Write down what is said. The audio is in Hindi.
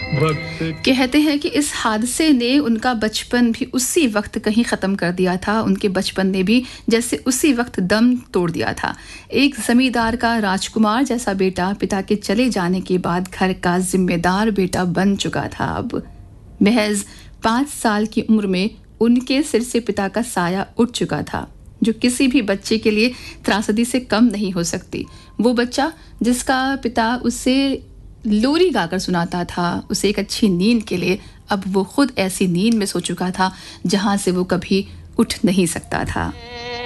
कहते हैं कि इस हादसे ने उनका बचपन भी उसी वक्त कहीं ख़त्म कर दिया था। उनके बचपन ने भी जैसे उसी वक्त दम तोड़ दिया था। एक ज़मींदार का राजकुमार जैसा बेटा पिता के चले जाने के बाद घर का जिम्मेदार बेटा बन चुका था। अब महज 5 साल की उम्र में उनके सिर से पिता का साया उठ चुका था, जो किसी भी बच्चे के लिए त्रासदी से कम नहीं हो सकती। वो बच्चा जिसका पिता उसे लोरी गाकर सुनाता था, उसे एक अच्छी नींद के लिए, अब वो खुद ऐसी नींद में सो चुका था जहां से वो कभी उठ नहीं सकता था।